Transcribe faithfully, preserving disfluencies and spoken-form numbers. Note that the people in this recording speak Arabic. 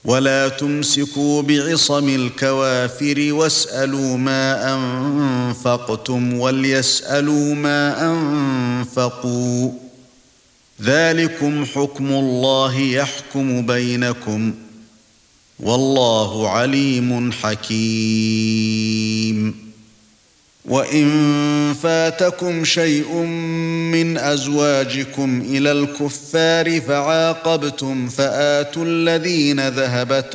ولا تمسكوا بعصم الكوافر واسألوا ما أنفقتم وليسألوا ما أنفقوا ذلكم حكم الله يحكم بينكم والله عليم حكيم وإن فاتكم شيء من أزواجكم إلى الكفار فعاقبتم فآتوا الذين ذهبت